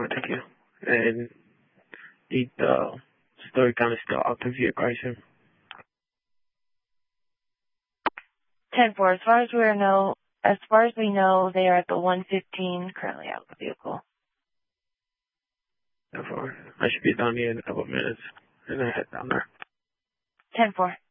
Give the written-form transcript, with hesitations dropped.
thank you. And the story kind of still active vehicle, I assume. 10-4. As far as we know, they are at the 115, currently out of the vehicle. Therefore, I should be down here in a couple of minutes, and I head down there. 10-4.